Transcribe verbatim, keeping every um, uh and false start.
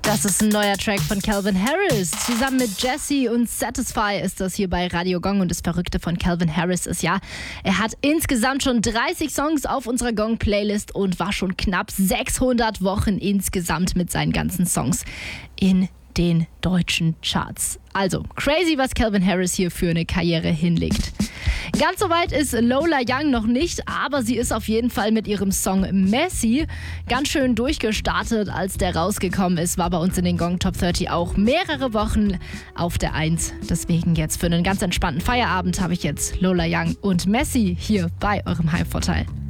Das ist ein neuer Track von Calvin Harris. Zusammen mit Jessie und Satisfy ist das hier bei Radio Gong. Und das Verrückte von Calvin Harris ist ja, er hat insgesamt schon dreißig Songs auf unserer Gong-Playlist und war schon knapp sechshundert Wochen insgesamt mit seinen ganzen Songs in den deutschen Charts. Also crazy, was Calvin Harris hier für eine Karriere hinlegt. Ganz so weit ist Lola Young noch nicht, aber sie ist auf jeden Fall mit ihrem Song Messy ganz schön durchgestartet. Als der rausgekommen ist, war bei uns in den Gong Top dreißig auch mehrere Wochen auf der Eins. Deswegen jetzt für einen ganz entspannten Feierabend habe ich jetzt Lola Young und Messy hier bei eurem Heimvorteil.